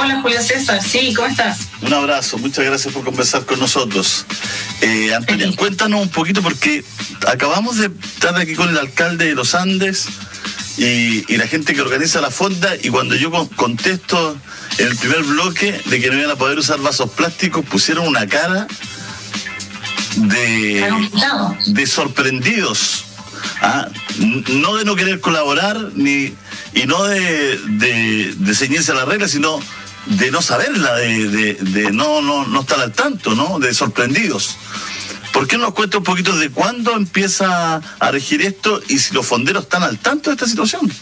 Hola Julio César, sí, ¿cómo estás? Un abrazo, muchas gracias por conversar con nosotros. Antonia, cuéntanos un poquito porque acabamos de estar aquí con el alcalde de Los Andes y la gente que organiza la fonda, y cuando yo contesto en el primer bloque de que no iban a poder usar vasos plásticos, pusieron una cara de sorprendidos. No de no querer colaborar y no de ceñirse a la regla, sino de no saberla, de no estar al tanto, ¿no? De sorprendidos. ¿Por qué no nos cuenta un poquito de cuándo empieza a regir esto y si los fonderos están al tanto de esta situación?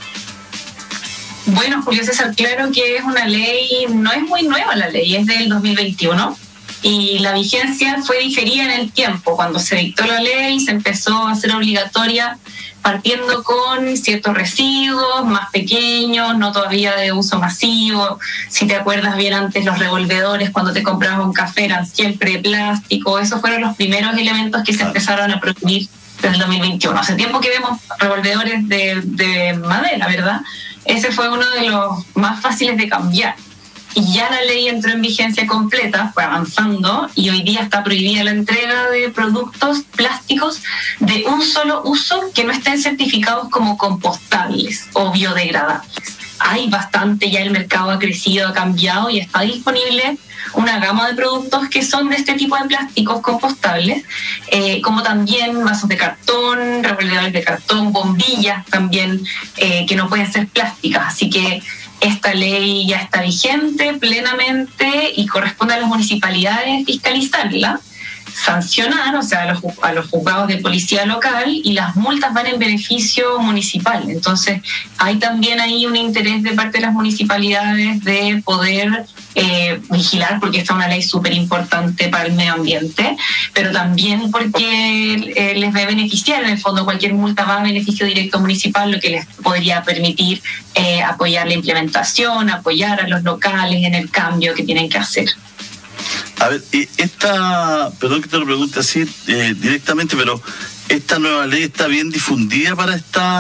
Bueno, Julio César, claro que es una ley, no es muy nueva la ley, es del 2021 y la vigencia fue diferida en el tiempo. Cuando se dictó la ley se empezó a hacer obligatoria partiendo con ciertos residuos más pequeños, no todavía de uso masivo. Si te acuerdas bien, antes los revolvedores cuando te comprabas un café eran siempre de plástico. Esos fueron los primeros elementos que se empezaron a prohibir desde el 2021. Hace tiempo que vemos revolvedores de madera, ¿verdad? Ese fue uno de los más fáciles de cambiar. Y ya la ley entró en vigencia completa, fue avanzando, y hoy día está prohibida la entrega de productos plásticos de un solo uso que no estén certificados como compostables o biodegradables. Hay bastante, ya el mercado ha crecido, ha cambiado y está disponible una gama de productos que son de este tipo de plásticos compostables, como también vasos de cartón, revolvedores de cartón, bombillas también, que no pueden ser plásticas. Así que esta ley ya está vigente plenamente y corresponde a las municipalidades fiscalizarla, sancionar, o sea, a los juzgados de policía local, y las multas van en beneficio municipal. Entonces, hay también ahí un interés de parte de las municipalidades de poder vigilar, porque esta es una ley súper importante para el medio ambiente, pero también porque les va a beneficiar. En el fondo, cualquier multa va a beneficio directo municipal, lo que les podría permitir apoyar la implementación, apoyar a los locales en el cambio que tienen que hacer. A ver, perdón que te lo pregunte así directamente, pero ¿esta nueva ley está bien difundida para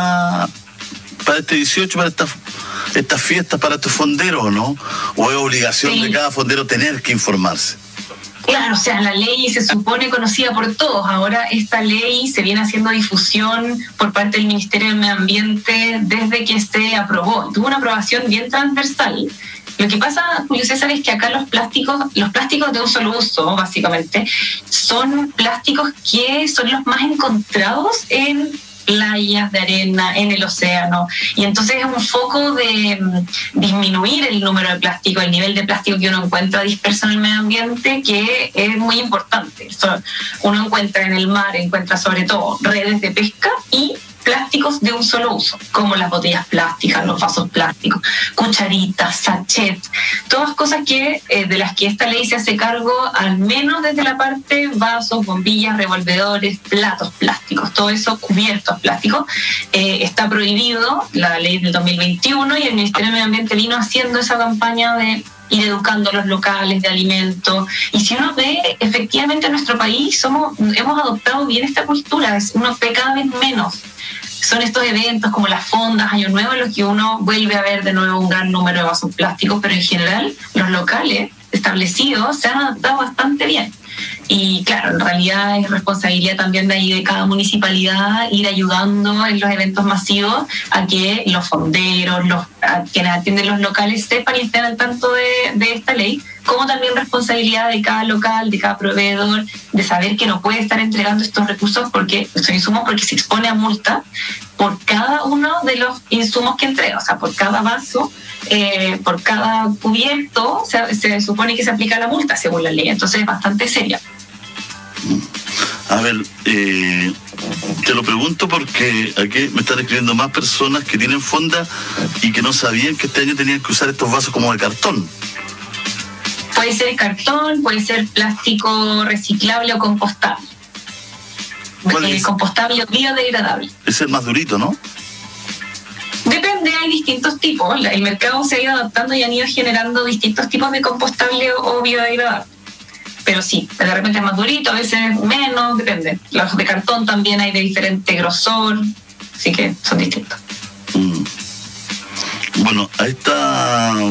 este 18, para estas fiestas, para estos fonderos, no? ¿O es obligación de cada fondero tener que informarse? Claro, o sea, la ley se supone conocida por todos. Ahora esta ley se viene haciendo difusión por parte del Ministerio del Medio Ambiente desde que se aprobó. Tuvo una aprobación bien transversal. Lo que pasa, Julio César, es que acá los plásticos de un solo uso, básicamente, son plásticos que son los más encontrados en playas de arena, en el océano, y entonces es un foco de disminuir el número de plástico, el nivel de plástico que uno encuentra disperso en el medio ambiente, que es muy importante. Uno encuentra en el mar, encuentra sobre todo redes de pesca y plásticos de un solo uso, como las botellas plásticas, los vasos plásticos, cucharitas, sachets, todas cosas de las que esta ley se hace cargo, al menos desde la parte vasos, bombillas, revolvedores, platos plásticos, todo eso cubiertos plásticos, está prohibido, la ley del 2021, y el Ministerio del Medio Ambiente vino haciendo esa campaña de ir educando a los locales de alimentos. Y si uno ve, efectivamente en nuestro país hemos adoptado bien esta cultura, uno ve cada vez menos. Son estos eventos como las fondas, Año Nuevo, en los que uno vuelve a ver de nuevo un gran número de vasos plásticos, pero en general los locales establecidos se han adaptado bastante bien. Y claro, en realidad es responsabilidad también de cada municipalidad ir ayudando en los eventos masivos a que los fonderos, a quienes atienden los locales sepan y estén al tanto de esta ley, como también responsabilidad de cada local, de cada proveedor, de saber que no puede estar entregando estos recursos, estos insumos, porque se expone a multa por cada uno de los insumos que entrega, o sea, por cada vaso, por cada cubierto, se supone que se aplica la multa según la ley, entonces es bastante seria. A ver, te lo pregunto porque aquí me están escribiendo más personas que tienen fonda y que no sabían que este año tenían que usar estos vasos como de cartón. Puede ser cartón, puede ser plástico reciclable o compostable. Compostable o biodegradable. Es el más durito, ¿no? Depende, hay distintos tipos. El mercado se ha ido adaptando y han ido generando distintos tipos de compostable o biodegradable. Pero sí, de repente es más durito, a veces menos, depende. Los de cartón también hay de diferente grosor, así que son distintos. Bueno, ahí está